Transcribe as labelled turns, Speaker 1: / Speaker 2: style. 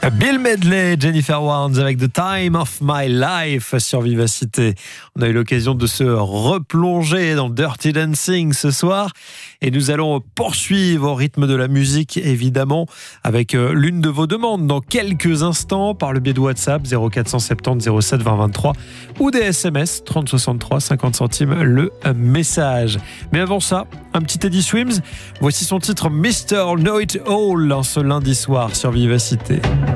Speaker 1: Bill Medley, Jennifer Warnes avec The Time of My Life sur Vivacité. On a eu l'occasion de se replonger dans Dirty Dancing ce soir et nous allons poursuivre au rythme de la musique évidemment avec l'une de vos demandes dans quelques instants par le biais de WhatsApp 0470 07 20 23 ou des SMS 30 63 50 centimes le message. Mais avant ça, un petit Eddie Swims. Voici son titre Mr. Know It All ce lundi soir sur Vivacité.